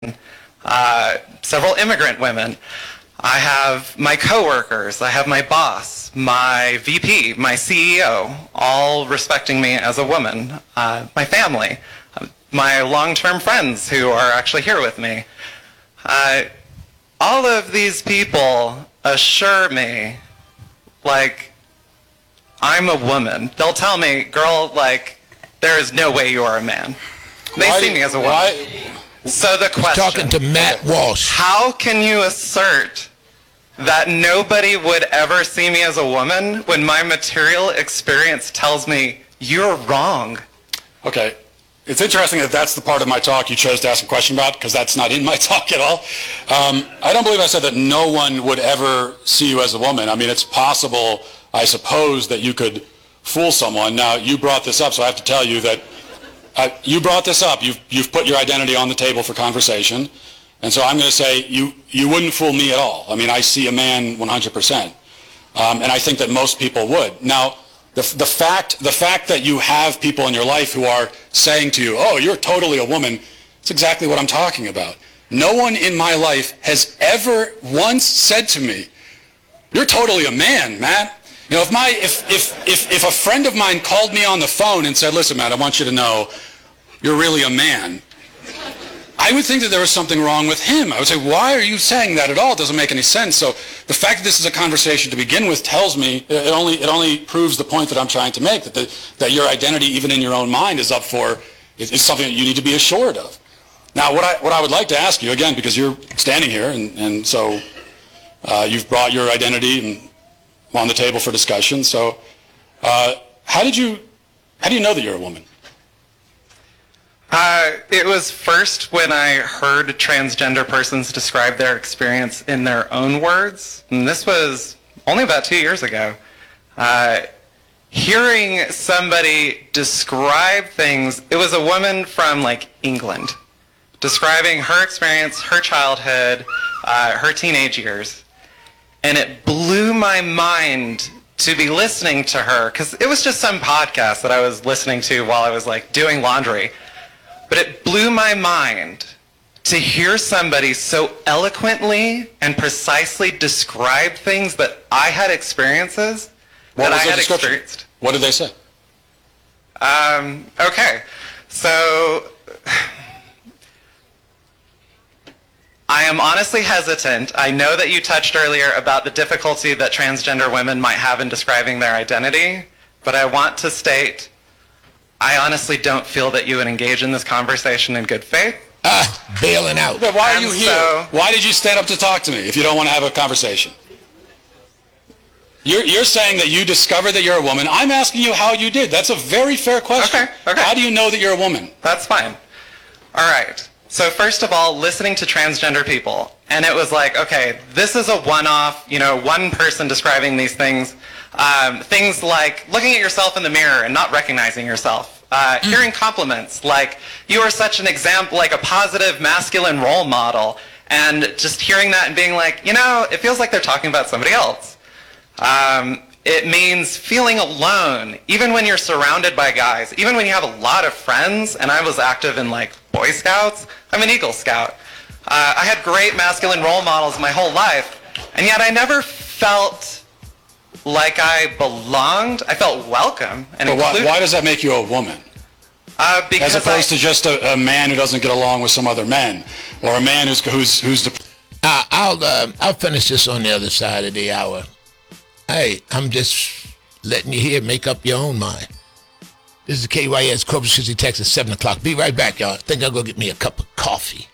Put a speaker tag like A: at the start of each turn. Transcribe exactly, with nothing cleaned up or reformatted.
A: uh, several immigrant women. I have my coworkers, I have my boss, my V P, my C E O, all respecting me as a woman. Uh, my family, my long-term friends who are actually here with me. Uh, all of these people assure me, like, I'm a woman. They'll tell me, girl, like, there is no way you are a man. They
B: why,
A: see me as a woman.
B: Why?
A: So the question,
C: talking to Matt Walsh.
A: How can you assert that nobody would ever see me as a woman when my material experience tells me you're wrong?
B: Okay. It's interesting that that's the part of my talk you chose to ask a question about, because that's not in my talk at all. Um, I don't believe I said that no one would ever see you as a woman. I mean, it's possible, I suppose, that you could fool someone. Now, you brought this up, so I have to tell you that uh, you brought this up. You've, you've put your identity on the table for conversation. And so I'm going to say you, you wouldn't fool me at all. I mean, I see a man one hundred percent. Um, and I think that most people would. Now, the, the, fact, the fact that you have people in your life who are saying to you, oh, you're totally a woman, it's exactly what I'm talking about. No one in my life has ever once said to me, you're totally a man, Matt. You know, if, my, if, if, if, if a friend of mine called me on the phone and said, listen, Matt, I want you to know you're really a man, I would think that there was something wrong with him. I would say, why are you saying that at all? It doesn't make any sense. So the fact that this is a conversation to begin with tells me, it only, it only proves the point that I'm trying to make, that, the, that your identity, even in your own mind, is up for, is, is something that you need to be assured of. Now, what I, what I would like to ask you, again, because you're standing here, and, and so uh, you've brought your identity and on the table for discussion. So uh, how did you, how do you know that you're a woman?
A: Uh, it was first when I heard transgender persons describe their experience in their own words, and this was only about two years ago. Uh, hearing somebody describe things, it was a woman from like England, describing her experience, her childhood, uh, her teenage years, and it blew my mind to be listening to her, because it was just some podcast that I was listening to while I was like doing laundry. But it blew my mind to hear somebody so eloquently and precisely describe things that I had experiences that I had experienced.
B: What did they say?
A: Um, okay, so I am honestly hesitant. I know that you touched earlier about the difficulty that transgender women might have in describing their identity, but I want to state I honestly don't feel that you would engage in this conversation in good faith.
C: Ah, bailing out.
B: Then why are
A: And
B: you here?
A: so-
B: Why did you stand up to talk to me if you don't want to have a conversation? You're, you're saying that you discovered that you're a woman. I'm asking you how you did. That's a very fair question.
A: Okay, okay.
B: How do you know that you're a woman?
A: That's fine. All right. So first of all, listening to transgender people, and it was like, okay, this is a one-off, you know, one person describing these things. Um, things like looking at yourself in the mirror and not recognizing yourself. Uh, mm. Hearing compliments like, you are such an example, like a positive masculine role model. And just hearing that and being like, you know, it feels like they're talking about somebody else. Um, it means feeling alone, even when you're surrounded by guys, even when you have a lot of friends. And I was active in like Boy Scouts. I'm an Eagle Scout. Uh, I had great masculine role models my whole life. And yet I never felt like I belonged. I felt welcome and
B: But why,
A: included.
B: why does that make you a woman?
A: Uh, because
B: As opposed
A: I,
B: to just a, a man who doesn't get along with some other men, or a man who's who's who's. De-
C: Uh, I'll uh, I'll finish this on the other side of the hour. Hey, I'm just letting you hear. Make up your own mind. This is K Y S, Corpus Christi, Texas, seven o'clock. Be right back, y'all. I think I'll go get me a cup of coffee.